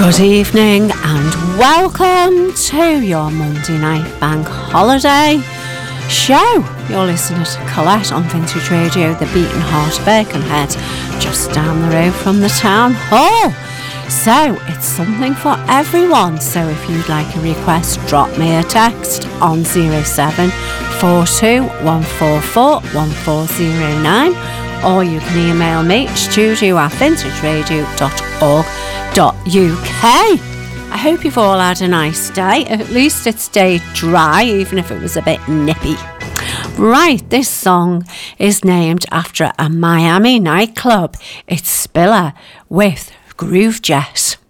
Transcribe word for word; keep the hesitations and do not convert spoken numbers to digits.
Good evening and welcome to your Monday night bank holiday show. You're listening to Colette on Vintage Radio, the beating heart of Birkenhead, just down the road from the town hall. So it's something for everyone. So if you'd like a request, drop me a text on zero seven four two one four four one four zero nine, or you can email me studio at vintage radio dot org dot U K. I hope you've all had a nice day. At least it stayed dry, even if it was a bit nippy. Right, this song is named after a Miami nightclub. It's Spiller with Groove Jet.